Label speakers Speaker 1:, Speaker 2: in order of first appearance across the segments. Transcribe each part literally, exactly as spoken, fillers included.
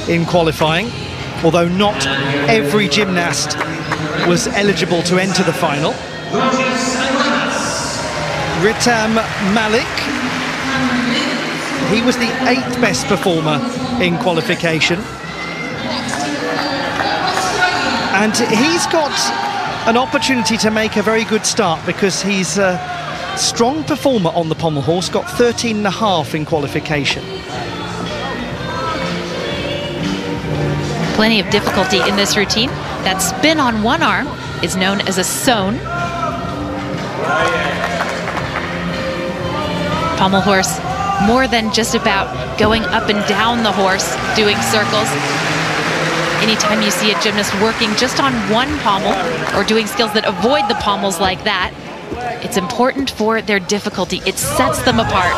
Speaker 1: in qualifying, although not every gymnast was eligible to enter the final. Ritam Malik, he was the eighth best performer in qualification. And he's got an opportunity to make a very good start because he's a strong performer on the pommel horse, got thirteen and a half in qualification.
Speaker 2: Plenty of difficulty in this routine. That spin on one arm is known as a sewn. Pommel horse, more than just about going up and down the horse, doing circles. Anytime you see a gymnast working just on one pommel or doing skills that avoid the pommels like that, it's important for their difficulty. It sets them apart.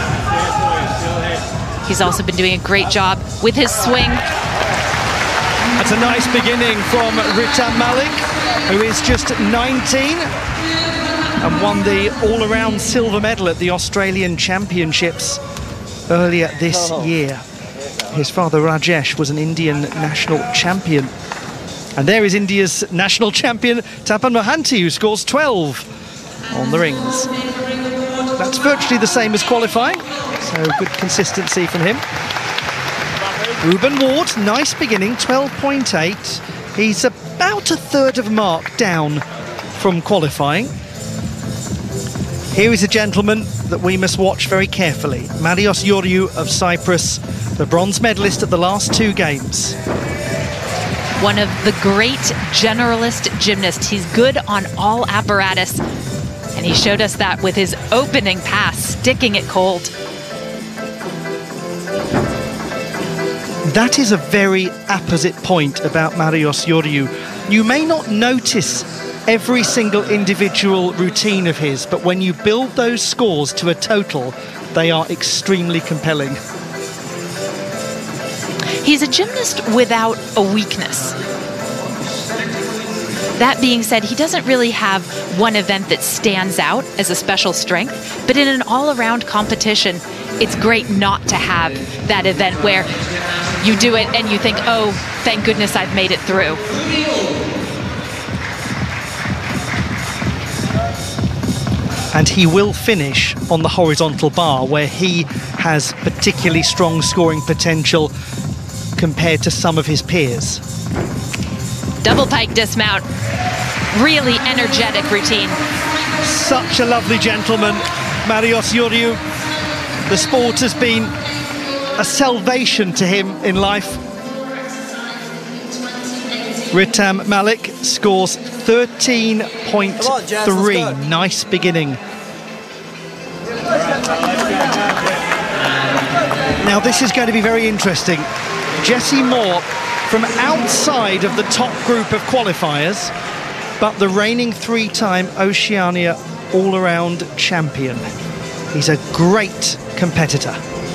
Speaker 2: He's also been doing a great job with his swing.
Speaker 1: That's a nice beginning from Ritam Malik, who is just nineteen and won the all-around silver medal at the Australian Championships earlier this year. His father Rajesh was an Indian national champion. And there is India's national champion Tapan Mohanty, who scores twelve on the rings. That's virtually the same as qualifying, so good consistency from him. Ruben Ward, nice beginning, twelve point eight. He's about a third of a mark down from qualifying. Here is a gentleman that we must watch very carefully. Marios Ioriou of Cyprus, the bronze medalist at the last two games.
Speaker 2: One of the great generalist gymnasts. He's good on all apparatus. And he showed us that with his opening pass, sticking it cold.
Speaker 1: That is a very apposite point about Marios Ioriou. You may not notice every single individual routine of his, but when you build those scores to a total, they are extremely compelling.
Speaker 2: He's a gymnast without a weakness. That being said, he doesn't really have one event that stands out as a special strength, but in an all-around competition, it's great not to have that event where you do it and you think, oh, thank goodness I've made it through.
Speaker 1: And he will finish on the horizontal bar, where he has particularly strong scoring potential compared to some of his peers.
Speaker 2: Double pike dismount. Really energetic routine.
Speaker 1: Such a lovely gentleman, Marios Ioriou. The sport has been a salvation to him in life. Ritam Malik scores thirteen point three. Nice beginning. Now this is going to be very interesting. Jessie Moore from outside of the top group of qualifiers, but the reigning three-time Oceania all-around champion. He's a great competitor.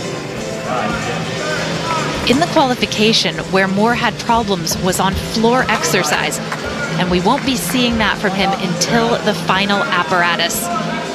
Speaker 2: In the qualification, where Moore had problems was on floor exercise, and we won't be seeing that from him until the final apparatus.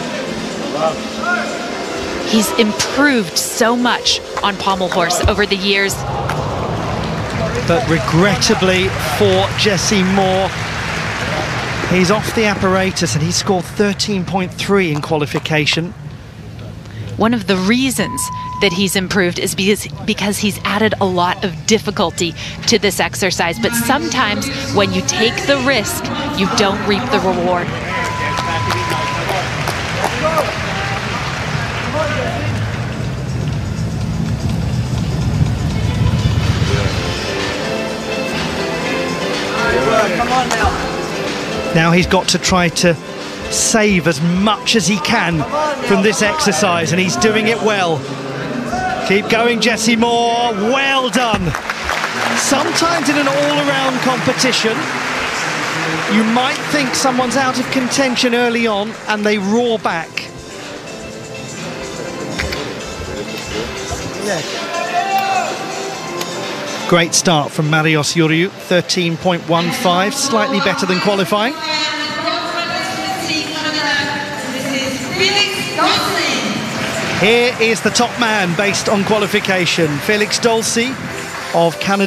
Speaker 2: He's improved so much on pommel horse over the years.
Speaker 1: But regrettably for Jessie Moore, he's off the apparatus and he scored thirteen point three in qualification.
Speaker 2: One of the reasons that he's improved is because, because he's added a lot of difficulty to this exercise. But sometimes when you take the risk, you don't reap the reward.
Speaker 1: Come on now. Now he's got to try to save as much as he can from this exercise, and he's doing it well. Keep going, Jessie Moore. Well done. Sometimes in an all-around competition, you might think someone's out of contention early on and they roar back. Great start from Marios Ioriou, thirteen point one five, slightly better than qualifying. Here is the top man based on qualification, Felix Dolci of Canada.